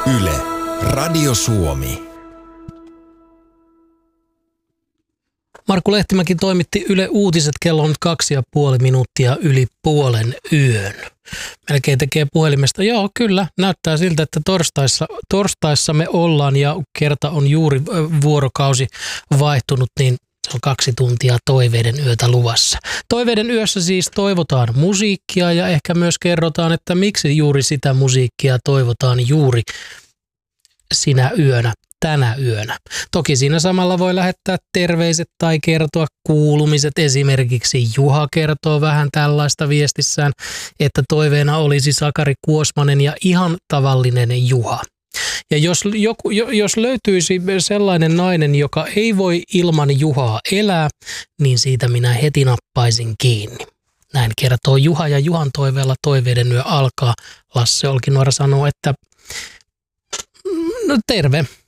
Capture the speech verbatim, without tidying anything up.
Yle, Radio Suomi. Markku Lehtimäki toimitti Yle Uutiset, kello on nyt kaksi ja puoli minuuttia yli puolen yön. Melkein tekee puhelimesta. Joo, kyllä, näyttää siltä, että torstaissa, torstaissa me ollaan ja kerta on juuri vuorokausi vaihtunut, niin se on kaksi tuntia toiveiden yötä luvassa. Toiveiden yössä siis toivotaan musiikkia ja ehkä myös kerrotaan, että miksi juuri sitä musiikkia toivotaan juuri sinä yönä. Tänä yönä. Toki siinä samalla voi lähettää terveiset tai kertoa kuulumiset. Esimerkiksi Juha kertoo vähän tällaista viestissään, että toiveena olisi Sakari Kuosmanen ja ihan tavallinen Juha. Ja jos, joku, jos löytyisi sellainen nainen, joka ei voi ilman Juhaa elää, niin siitä minä heti nappaisin kiinni. Näin kertoo Juha ja Juhan toiveella toiveiden yö alkaa. Lasse Olkinuora sanoo, että no terve.